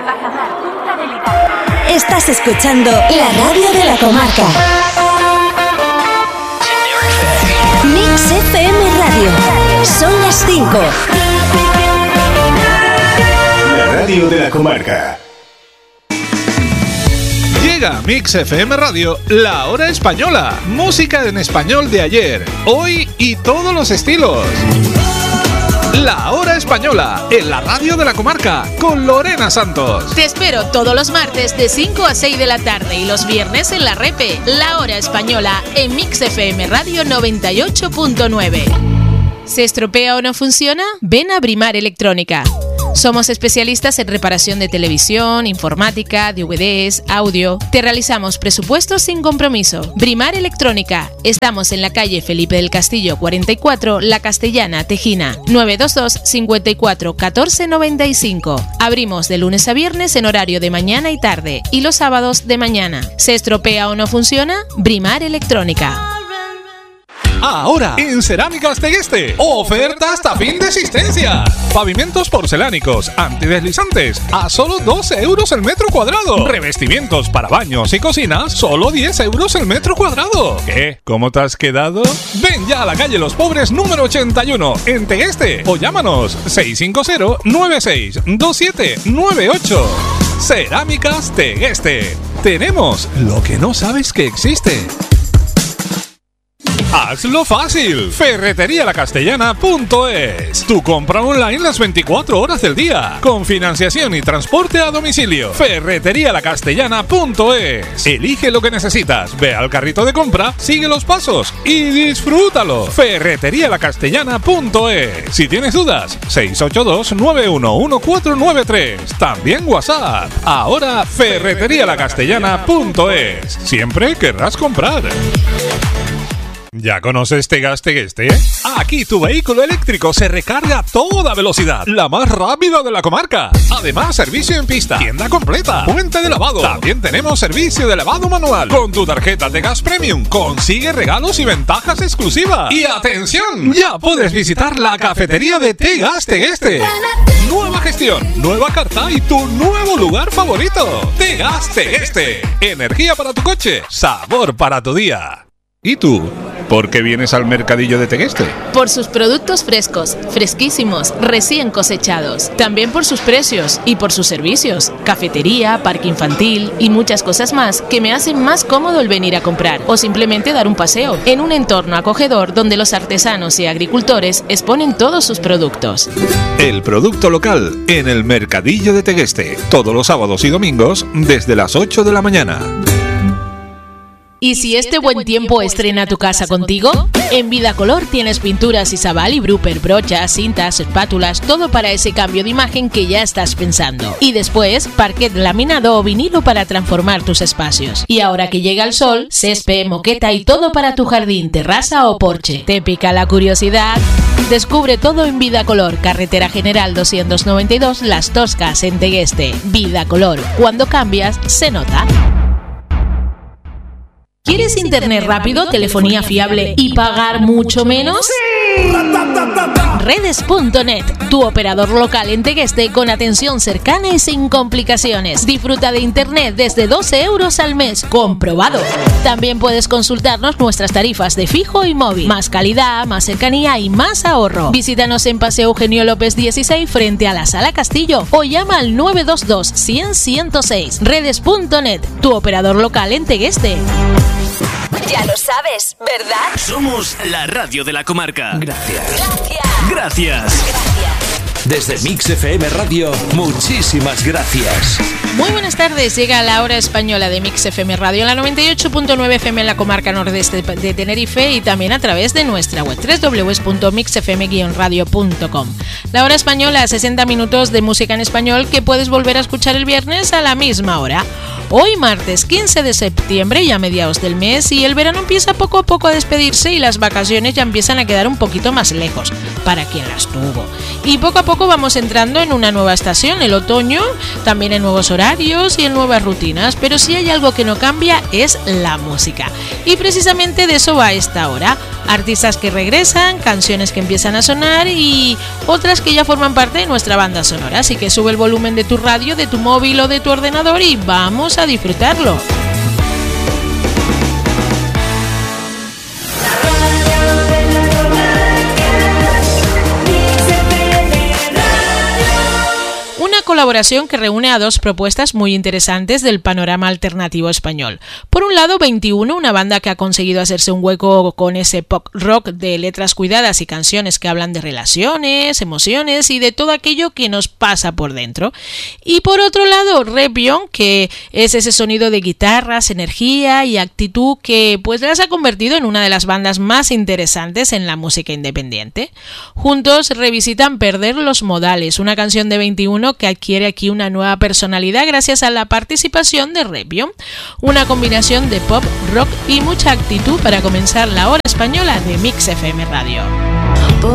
Estás escuchando la radio de la comarca. Mix FM Radio. Son las 5. La radio de la comarca. Llega a Mix FM Radio, La Hora Española. Música en español de ayer, hoy y todos los estilos. La Hora Española, en la radio de la comarca, con Lorena Santos. Te espero todos los martes de 5 a 6 de la tarde y los viernes en la Repe, La Hora Española, en Mix FM Radio 98.9. ¿Se estropea o no funciona? Ven a Brimar Electrónica. Somos especialistas en reparación de televisión, informática, DVDs, audio. Te realizamos presupuestos sin compromiso. Brimar Electrónica. Estamos en la calle Felipe del Castillo 44, La Castellana, Tejina. 922 54 14 95. Abrimos de lunes a viernes en horario de mañana y tarde y los sábados de mañana. ¿Se estropea o no funciona? Brimar Electrónica. Ahora, en Cerámicas Tegueste, oferta hasta fin de existencia. Pavimentos porcelánicos, antideslizantes, a solo 12 euros el metro cuadrado. Revestimientos para baños y cocinas, solo 10 euros el metro cuadrado. ¿Qué? ¿Cómo te has quedado? Ven ya a la calle Los Pobres número 81, en Tegueste, o llámanos 650-962798. Cerámicas Tegueste. Tenemos lo que no sabes que existe. Hazlo fácil. Ferreterialacastellana.es. Tu compra online las 24 horas del día, con financiación y transporte a domicilio. Ferreterialacastellana.es. Elige lo que necesitas, ve al carrito de compra, sigue los pasos y disfrútalo. Ferreterialacastellana.es. Si tienes dudas, 682-911493. También WhatsApp. Ahora Ferreterialacastellana.es. Siempre querrás comprar. ¿Ya conoces Tegas Tegueste? Aquí tu vehículo eléctrico se recarga a toda velocidad, la más rápida de la comarca. Además, servicio en pista, tienda completa, puente de lavado. También tenemos servicio de lavado manual. Con tu tarjeta Tegas Premium consigue regalos y ventajas exclusivas. Y atención, ya puedes visitar la cafetería de Tegas Tegueste. Nueva gestión, nueva carta y tu nuevo lugar favorito. Tegas Tegueste. Energía para tu coche, sabor para tu día. ¿Y tú? ¿Por qué vienes al mercadillo de Tegueste? Por sus productos frescos, fresquísimos, recién cosechados. También por sus precios y por sus servicios. Cafetería, parque infantil y muchas cosas más que me hacen más cómodo el venir a comprar o simplemente dar un paseo en un entorno acogedor donde los artesanos y agricultores exponen todos sus productos. El producto local en el mercadillo de Tegueste. Todos los sábados y domingos desde las 8 de la mañana. ¿Y si este buen tiempo estrena tu casa contigo? En Vidacolor tienes pinturas Isabal y Bruper, brochas, cintas, espátulas, todo para ese cambio de imagen que ya estás pensando. Y después, parquet laminado o vinilo para transformar tus espacios. Y ahora que llega el sol, césped, moqueta y todo para tu jardín, terraza o porche. ¿Te pica la curiosidad? Descubre todo en Vidacolor, carretera general 292, Las Toscas, en Tegueste. Vidacolor, cuando cambias, se nota. ¿Quieres internet rápido, telefonía fiable y pagar mucho menos? ¡Sí! Redes.net, tu operador local en Tegueste con atención cercana y sin complicaciones. Disfruta de internet desde 12 euros al mes, comprobado. También puedes consultarnos nuestras tarifas de fijo y móvil. Más calidad, más cercanía y más ahorro. Visítanos en Paseo Eugenio López 16 frente a la Sala Castillo o llama al 922 100 106. Redes.net, tu operador local en Tegueste. Ya lo sabes, ¿verdad? Somos la radio de la comarca. Gracias. Desde Mix FM Radio, muchísimas gracias. Muy buenas tardes, llega la hora española de Mix FM Radio, en la 98.9 FM en la comarca nordeste de Tenerife y también a través de nuestra web www.mixfm-radio.com. La hora española, 60 minutos de música en español que puedes volver a escuchar el viernes a la misma hora. Hoy martes 15 de septiembre, ya a mediados del mes, y el verano empieza poco a poco a despedirse y las vacaciones ya empiezan a quedar un poquito más lejos, para quien las tuvo. Y poco a poco vamos entrando en una nueva estación, el otoño, también en nuevos horarios y en nuevas rutinas, pero si hay algo que no cambia es la música. Y precisamente de eso va esta hora. Artistas que regresan, canciones que empiezan a sonar y otras que ya forman parte de nuestra banda sonora. Así que sube el volumen de tu radio, de tu móvil o de tu ordenador y vamos a disfrutarlo. Una colaboración que reúne a dos propuestas muy interesantes del panorama alternativo español. Por un lado, 21, una banda que ha conseguido hacerse un hueco con ese pop rock de letras cuidadas y canciones que hablan de relaciones, emociones y de todo aquello que nos pasa por dentro. Y por otro lado, Repion, que es ese sonido de guitarras, energía y actitud que pues las ha convertido en una de las bandas más interesantes en la música independiente. Juntos revisitan Perder los modales, una canción de 21 que adquiere aquí una nueva personalidad gracias a la participación de Repion. Una combinación de pop, rock y mucha actitud para comenzar la hora española de Mix FM Radio.